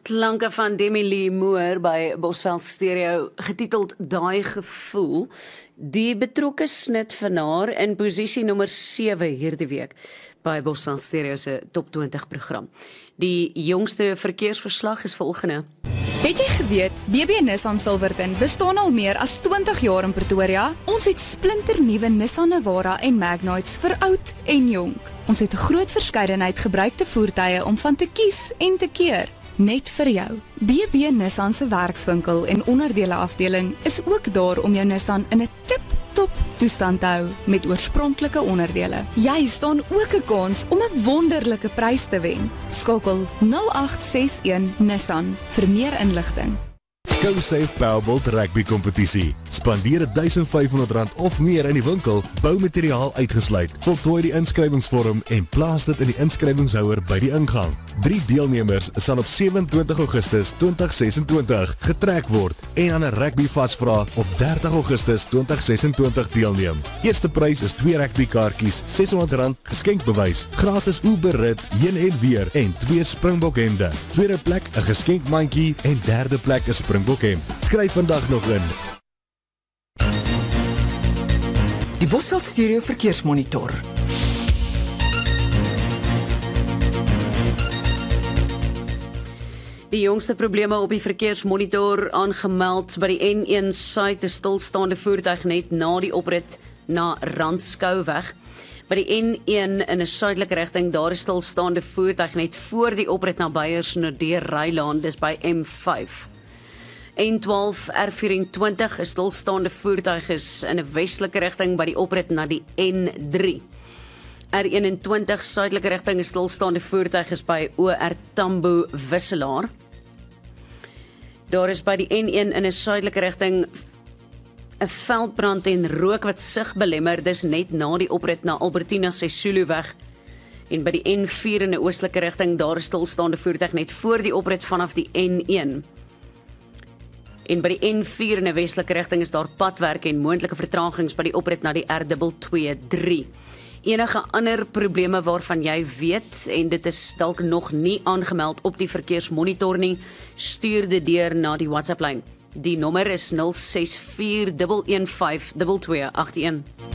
Klanke van Demi Lee Moore by Bosveld Stereo, getiteld Daai Gevoel. Die betrokke snit van haar in posisie nommer 7 hierdie week by Bosveld Stereo se Top 20 program. Die jongste verkeersverslag is volgende. Het jy geweet, BB Nissan Silverton bestaan al meer as 20 jaar in Pretoria? Ons het splinternuwe Nissan Navara en Magnites vir oud en jonk. Ons het 'n groot verskeidenheid gebruikte voertuie om van te kies en te keer. Net vir jou. BB Nissan se werkswinkel en onderdele afdeling is ook daar om jou Nissan in 'n tip-top toestand te hou met oorspronklike onderdele. Jy staan ook 'n kans om 'n wonderlike prys te wen. Skakel 0861 Nissan vir meer inligting. GoSafe Powerbolt Rugby Kompetisie. Spandeer R1,500 of meer in die winkel, boumateriaal uitgesluit. Voltooi die inskrywingsvorm en plaas dit in die inskrywingshouer by die ingang. 3 deelnemers sal op 27 Augustus 2026 getrek word en aan 'n rugby vasvra op 30 Augustus 2026 deelneem. Eerste prys is 2 rugbykaartjies, R600 geskenkbewys, gratis Uber-rit heen en weer en 2 Springbokhemde. Tweede plek 'n geskenkmandjie en derde plek 'n Springbokhem. Skryf vandag nog in. Die Bosveld Stereo Verkeersmonitor. Die jongste probleme op die verkeersmonitor aangemeld by die N1 site, 'n stilstaande voertuig net na die oprit na Randskouweg. By die N1 in 'n suidelike rigting, daar is stilstaande voertuig net voor die oprit na Beyersnodeur Rylaan, dis by M5. N12 R24 is stilstaande voertuig is in 'n westelike rigting by die oprit na die N3. R21 suidelike rigting is stilstaande voertuig is by OR Tambo Wisselaar. Daar is by die N1 in 'n suidelike rigting 'n veldbrand en rook wat sig belemmer, dis net na die oprit na Albertina Sisuluweg. En by die N4 in 'n oostelike rigting, daar is stilstaande voertuig net voor die oprit vanaf die N1. En by die N4 in 'n westelike rigting is daar padwerk en moontlike vertragings by die oprit na die R223. Enige ander probleme waarvan jy weet en dit is dalk nog nie aangemeld op die verkeersmonitor nie, stuur dit deur na die WhatsApp lyn. Die nommer is 0641152281.